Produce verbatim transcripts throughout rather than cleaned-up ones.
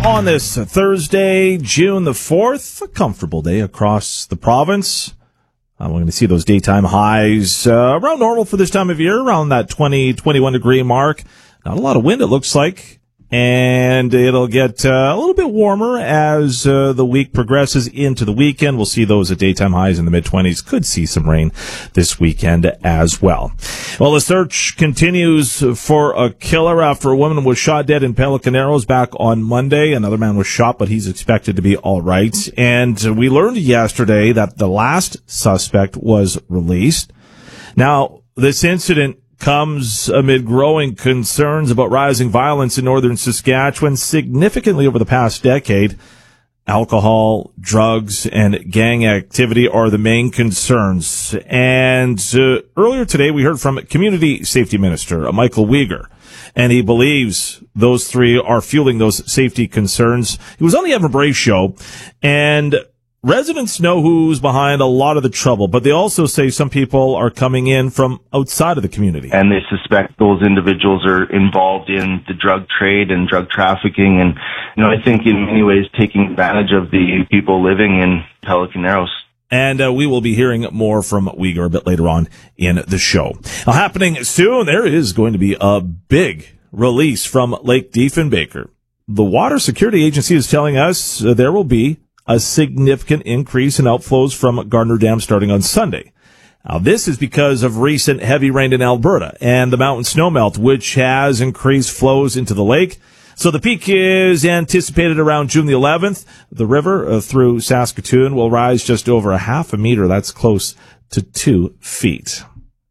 On this Thursday, June the fourth, a comfortable day across the province. Uh, we're going to see those daytime highs uh, around normal for this time of year, around that twenty, twenty-one degree mark. Not a lot of wind, it looks like. And it'll get uh, a little bit warmer as uh, the week progresses into the weekend. We'll see those at daytime highs in the mid-twenties. Could see some rain this weekend as well. Well, the search continues for a killer after a woman was shot dead in Pelican Arrows back on Monday. Another man was shot, but he's expected to be all right. And we learned yesterday that the last suspect was released. Now, this incident comes amid growing concerns about rising violence in northern Saskatchewan significantly over the past decade. Alcohol, drugs, and gang activity are the main concerns. And uh, earlier today, we heard from Community Safety Minister uh, Michael Weger, and he believes those three are fueling those safety concerns. He was on the Evan Bray show, and residents know who's behind a lot of the trouble, but they also say some people are coming in from outside of the community. And they suspect those individuals are involved in the drug trade and drug trafficking, and, you know, I think in many ways taking advantage of the people living in Pelican Arrows. And uh, we will be hearing more from Weger a bit later on in the show. Now, happening soon, there is going to be a big release from Lake Diefenbaker. The Water Security Agency is telling us uh, there will be a significant increase in outflows from Gardner Dam starting on Sunday. Now, this is because of recent heavy rain in Alberta and the mountain snowmelt, which has increased flows into the lake. So the peak is anticipated around June the eleventh. The river uh, through Saskatoon will rise just over a half a meter. That's close to two feet.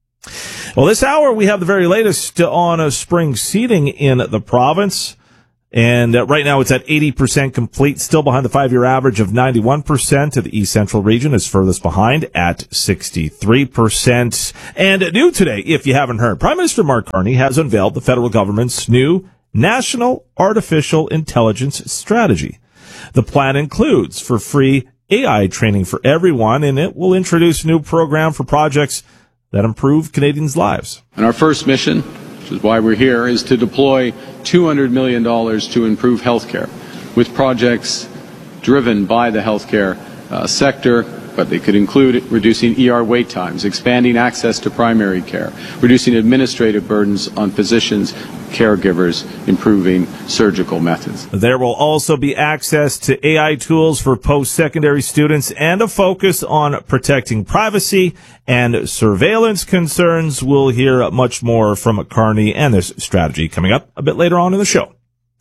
Well, this hour we have the very latest on uh, spring seeding in the province. And uh, right now it's at eighty percent complete, still behind the five-year average of ninety-one percent. The East Central region is furthest behind at sixty-three percent. And new today, if you haven't heard, Prime Minister Mark Carney has unveiled the federal government's new National Artificial Intelligence Strategy. The plan includes for free A I training for everyone, and it will introduce a new program for projects that improve Canadians' lives. And our first mission, which is why we're here, is to deploy two hundred million dollars to improve healthcare with projects driven by the healthcare uh, sector, but they could include reducing E R wait times, expanding access to primary care, reducing administrative burdens on physicians, caregivers, improving surgical methods. There will also be access to A I tools for post-secondary students and a focus on protecting privacy and surveillance concerns. We'll hear much more from Carney and this strategy coming up a bit later on in the show.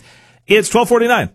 It's twelve forty-nine.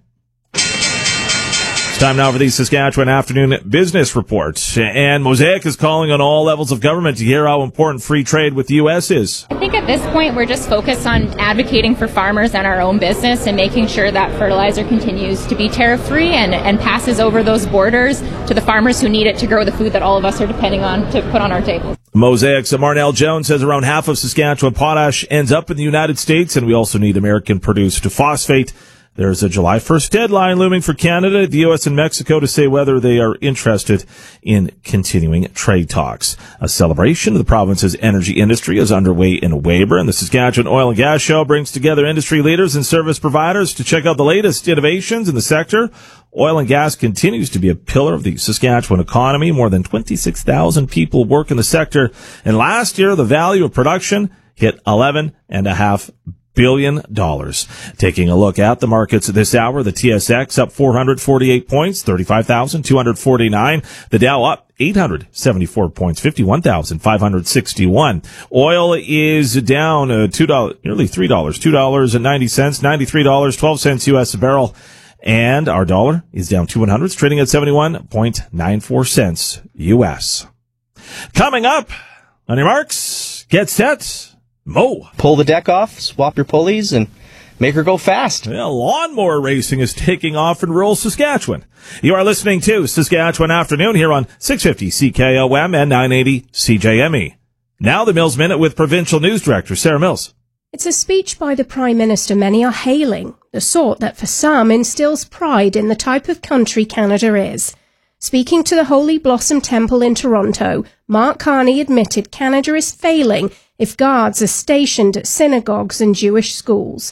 It's time now for the Saskatchewan Afternoon Business Report. And Mosaic is calling on all levels of government to hear how important free trade with the U S is. I think at this point we're just focused on advocating for farmers and our own business and making sure that fertilizer continues to be tariff-free and, and passes over those borders to the farmers who need it to grow the food that all of us are depending on to put on our tables. Mosaic's Marnell Jones says around half of Saskatchewan potash ends up in the United States, and we also need American-produced phosphate. There's a July first deadline looming for Canada, the U S, and Mexico to say whether they are interested in continuing trade talks. A celebration of the province's energy industry is underway in Weyburn, and the Saskatchewan Oil and Gas Show brings together industry leaders and service providers to check out the latest innovations in the sector. Oil and gas continues to be a pillar of the Saskatchewan economy. More than twenty-six thousand people work in the sector, and last year the value of production hit eleven and a half billion dollars. Taking a look at the markets this hour, the T S X up four hundred forty-eight points, thirty-five thousand two hundred forty-nine. The Dow up eight hundred seventy-four points, fifty-one thousand five hundred sixty-one. Oil is down uh, two dollars, nearly three dollars, two dollars and ninety cents, ninety-three dollars and twelve cents U S a barrel. And our dollar is down two hundredths, trading at seventy-one point nine four cents U S. Coming up, on your marks, get set, Mo. Pull the deck off, swap your pulleys, and make her go fast. Well, lawnmower racing is taking off in rural Saskatchewan. You are listening to Saskatchewan Afternoon here on six fifty C K O M and nine eighty C J M E. Now the Mills Minute with Provincial News Director Sarah Mills. It's a speech by the Prime Minister many are hailing, the sort that for some instills pride in the type of country Canada is. Speaking to the Holy Blossom Temple in Toronto, Mark Carney admitted Canada is failing if guards are stationed at synagogues and Jewish schools.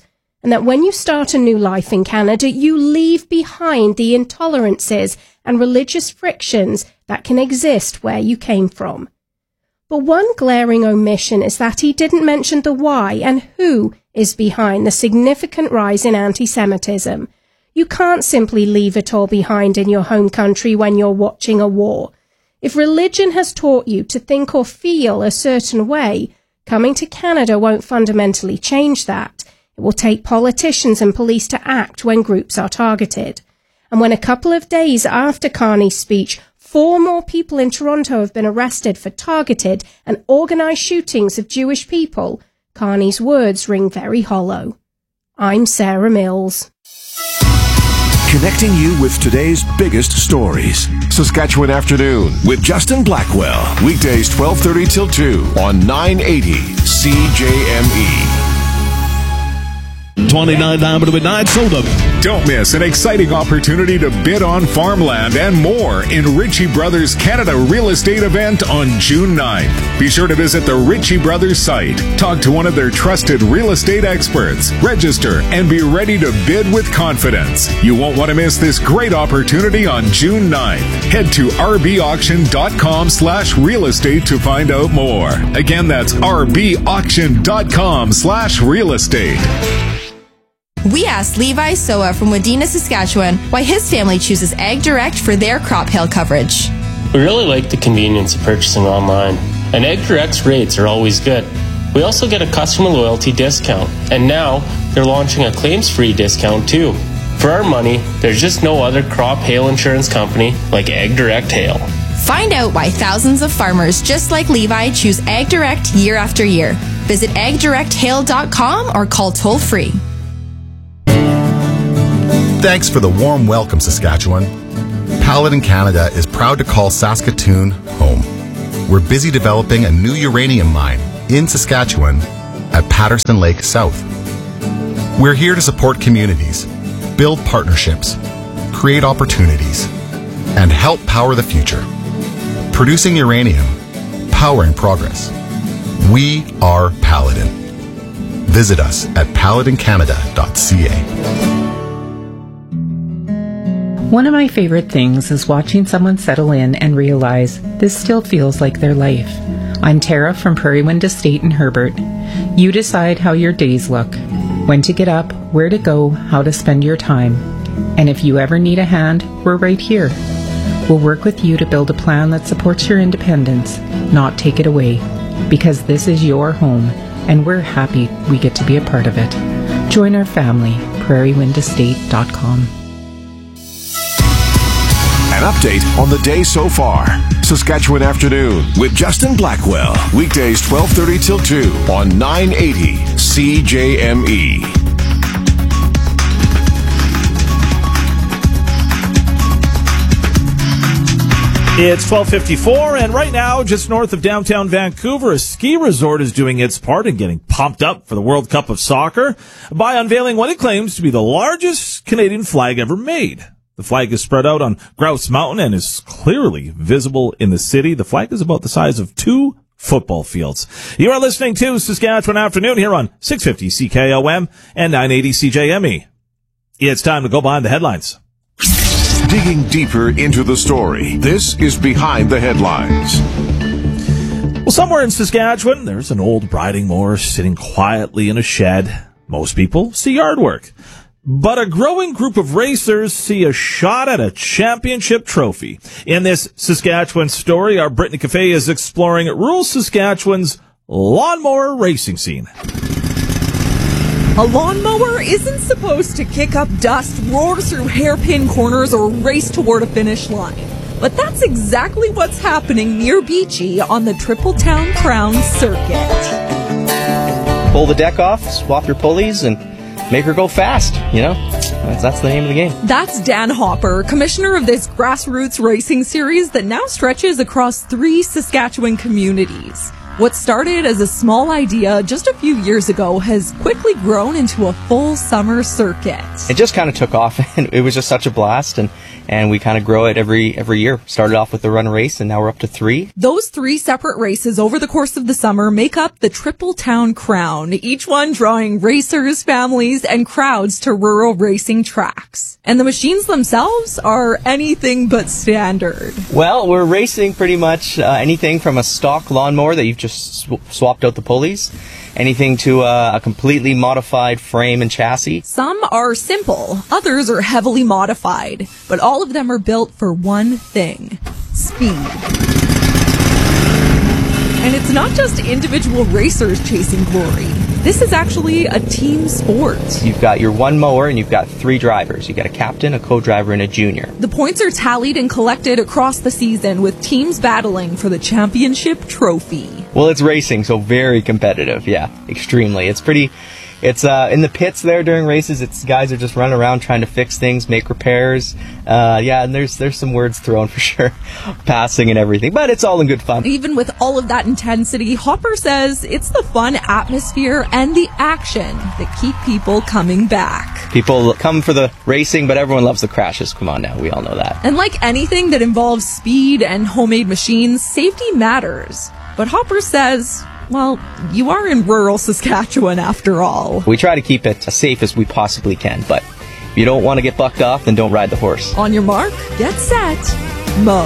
and that when you start a new life in Canada, you leave behind the intolerances and religious frictions that can exist where you came from. But one glaring omission is that he didn't mention the why and who is behind the significant rise in anti-Semitism. You can't simply leave it all behind in your home country when you're watching a war. If religion has taught you to think or feel a certain way, coming to Canada won't fundamentally change that. It will take politicians and police to act when groups are targeted. And when a couple of days after Carney's speech, four more people in Toronto have been arrested for targeted and organised shootings of Jewish people, Carney's words ring very hollow. I'm Sarah Mills. Connecting you with today's biggest stories. Saskatchewan Afternoon with Justin Blackwell. Weekdays twelve thirty till two on nine eighty C J M E. twenty-nine diamond midnight sold up. Don't miss an exciting opportunity to bid on farmland and more in Ritchie Brothers Canada Real Estate event on June ninth. Be sure to visit the Ritchie Brothers site, talk to one of their trusted real estate experts, register, and be ready to bid with confidence. You won't want to miss this great opportunity on June ninth. Head to rbauction.com slash real estate to find out more. Again, that's rbauction.com slash real estate. We asked Levi Soa from Wadena, Saskatchewan, why his family chooses Ag Direct for their crop hail coverage. We really like the convenience of purchasing online, and Ag Direct's rates are always good. We also get a customer loyalty discount, and now they're launching a claims-free discount too. For our money, there's just no other crop hail insurance company like Ag Direct Hail. Find out why thousands of farmers just like Levi choose Ag Direct year after year. Visit ag direct hail dot com or call toll-free. Thanks for the warm welcome, Saskatchewan. Paladin Canada is proud to call Saskatoon home. We're busy developing a new uranium mine in Saskatchewan at Patterson Lake South. We're here to support communities, build partnerships, create opportunities, and help power the future. Producing uranium, powering progress. We are Paladin. Visit us at paladin canada dot c a. One of my favorite things is watching someone settle in and realize this still feels like their life. I'm Tara from Prairie Wind Estate in Herbert. You decide how your days look, when to get up, where to go, how to spend your time. And if you ever need a hand, we're right here. We'll work with you to build a plan that supports your independence, not take it away. Because this is your home, and we're happy we get to be a part of it. Join our family, prairie wind estate dot com. An update on the day so far. Saskatchewan Afternoon with Justin Blackwell. Weekdays twelve thirty till two on nine eighty C J M E. It's twelve fifty-four, and right now, just north of downtown Vancouver, a ski resort is doing its part in getting pumped up for the World Cup of Soccer by unveiling what it claims to be the largest Canadian flag ever made. The flag is spread out on Grouse Mountain and is clearly visible in the city. The flag is about the size of two football fields. You are listening to Saskatchewan Afternoon here on six fifty C K O M and nine eighty C J M E. It's time to go behind the headlines. Digging deeper into the story, this is Behind the Headlines. Well, somewhere in Saskatchewan, there's an old Briding Moor sitting quietly in a shed. Most people see yard work. But a growing group of racers see a shot at a championship trophy. In this Saskatchewan story, our Brittany Cafe is exploring rural Saskatchewan's lawnmower racing scene. A lawnmower isn't supposed to kick up dust, roar through hairpin corners, or race toward a finish line. But that's exactly what's happening near Beachy on the Tripletown Crown Circuit. Pull the deck off, swap your pulleys, and make her go fast, you know? That's, that's the name of the game. That's Dan Hopper, commissioner of this grassroots racing series that now stretches across three Saskatchewan communities. What started as a small idea just a few years ago has quickly grown into a full summer circuit. It just kind of took off, and it was just such a blast, and, and we kind of grow it every every year. Started off with the run race, and now we're up to three. Those three separate races over the course of the summer make up the Triple Town Crown, each one drawing racers, families, and crowds to rural racing tracks. And the machines themselves are anything but standard. Well, we're racing pretty much uh, anything from a stock lawnmower that you've just sw- swapped out the pulleys, anything to uh, a completely modified frame and chassis. Some are simple, others are heavily modified, but all of them are built for one thing: speed. And it's not just individual racers chasing glory. This is actually a team sport. You've got your one mower and you've got three drivers. You've got a captain, a co-driver, and a junior. The points are tallied and collected across the season with teams battling for the championship trophy. Well, it's racing, so very competitive. Yeah, extremely. It's pretty... It's uh, in the pits there during races. It's guys are just running around trying to fix things, make repairs. Uh, yeah, and there's there's some words thrown for sure, passing and everything. But it's all in good fun. Even with all of that intensity, Hopper says it's the fun atmosphere and the action that keep people coming back. People come for the racing, but everyone loves the crashes. Come on now, we all know that. And like anything that involves speed and homemade machines, safety matters. But Hopper says, well, you are in rural Saskatchewan after all. We try to keep it as safe as we possibly can, but if you don't want to get bucked off, then don't ride the horse. On your mark, get set, mow.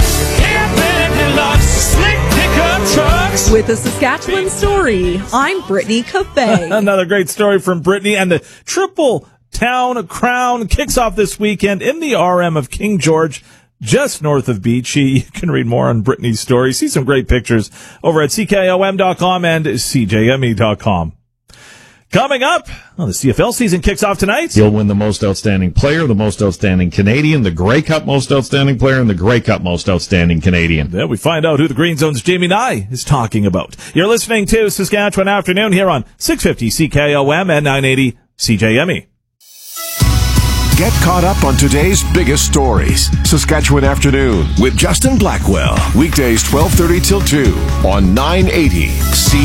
With a Saskatchewan story, I'm Brittany Cafe. Another great story from Brittany, and the Triple Town Crown kicks off this weekend in the R M of King George, just north of Beachy. You can read more on Brittany's story. See some great pictures over at C K O M dot com and C J M E dot com. Coming up, well, the C F L season kicks off tonight. He'll win the Most Outstanding Player, the Most Outstanding Canadian, the Grey Cup Most Outstanding Player, and the Grey Cup Most Outstanding Canadian. Then we find out who the Green Zone's Jamie Nye is talking about. You're listening to Saskatchewan Afternoon here on six fifty C K O M and nine eighty C J M E. Get caught up on today's biggest stories. Saskatchewan Afternoon with Justin Blackwell. Weekdays twelve thirty till two on nine eighty C